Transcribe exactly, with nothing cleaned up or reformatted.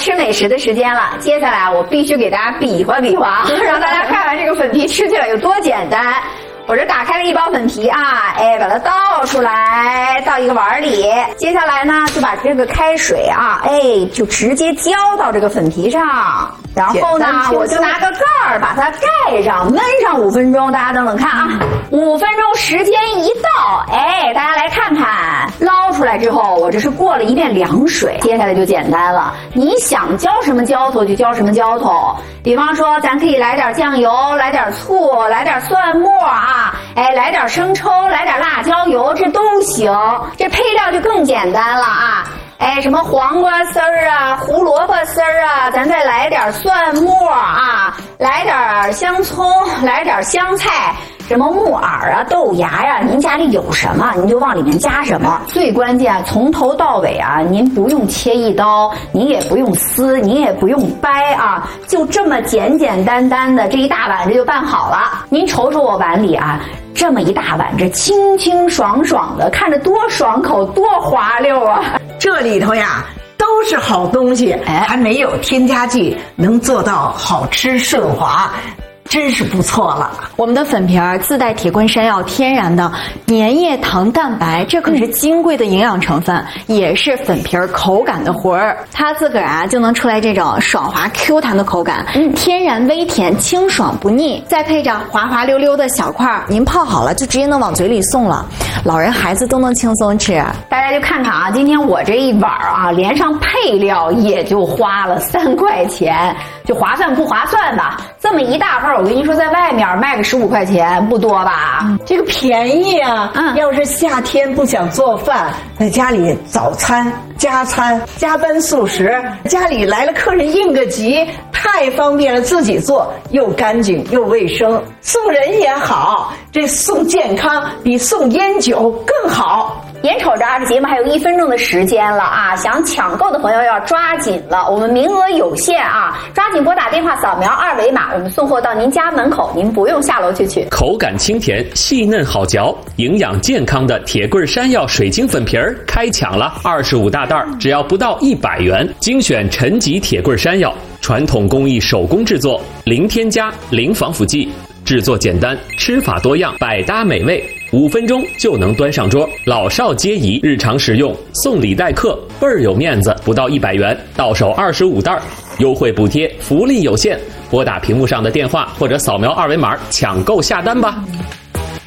吃美食的时间了，接下来我必须给大家比划比划，让大家看看这个粉皮吃起来有多简单。我这打开了一包粉皮啊，哎，把它倒出来，倒一个碗里。接下来呢，就把这个开水啊，哎，就直接浇到这个粉皮上。然后呢，我就拿个盖儿把它盖上，焖上五分钟。大家等等看啊，五分钟时间一到，哎，大家来看看，捞出来之后，我这是过了一遍凉水。接下来就简单了，你想浇什么浇头就浇什么浇头。比方说，咱可以来点酱油，来点醋，来点蒜末啊，哎，来点生抽，来点辣椒油，这都行。这配料就更简单了啊。哎，什么黄瓜丝儿啊，胡萝卜丝儿啊，咱再来点蒜末啊，来点香葱，来点香菜，什么木耳啊、豆芽呀、啊，您家里有什么您就往里面加什么。最关键，从头到尾啊，您不用切一刀，您也不用撕，您也不用掰啊，就这么简简单单的这一大碗这就办好了。您瞅瞅我碗里啊。这么一大碗，这清清爽爽的，看着多爽口，多滑溜啊！ 这里头呀都是好东西，还没有添加剂，能做到好吃顺滑。真是不错了。 我们的粉皮儿自带铁棍山药天然的粘液糖蛋白，这可是金贵的营养成分，也是粉皮儿口感的魂儿。它自个儿啊就能出来这种爽滑 Q 弹的口感，嗯，天然微甜，清爽不腻，再配着滑滑溜溜的小块儿，您泡好了就直接能往嘴里送了，老人孩子都能轻松吃。 大家就看看啊，今天我这一碗啊，连上配料也就花了三块钱，就划算不划算吧？这么一大份，我跟你说，在外面卖个十五块钱不多吧？ 嗯、这个便宜啊！嗯，要是夏天不想做饭，在家里早餐、加餐、加班速食，家里来了客人应个急，太方便了，自己做又干净又卫生，送人也好，这送健康比送烟酒更好。 眼瞅着啊，这节目还有一分钟的时间了啊！想抢购的朋友要抓紧了，我们名额有限啊，抓紧拨打电话扫描二维码，我们送货到您家门口，您不用下楼去取。 口感清甜，细嫩好嚼，营养健康的铁棍山药水晶粉皮儿开抢了，二十五大袋，只要不到一百元，精选陈级铁棍山药，传统工艺手工制作，零添加，零防腐剂。制作简单，吃法多样，百搭美味，五分钟就能端上桌，老少皆宜，日常食用，送礼待客，倍儿有面子，不到一百元，到手二十五袋，优惠补贴，福利有限，拨打屏幕上的电话或者扫描二维码抢购下单吧。